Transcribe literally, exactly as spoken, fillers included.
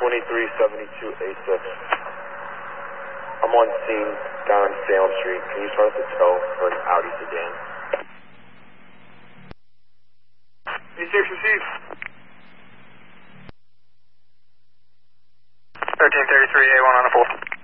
twenty-three seventy-two A six. I'm on scene down Salem Street. Can you start the tow for an Audi sedan? A six received. thirteen thirty-three A one on a full.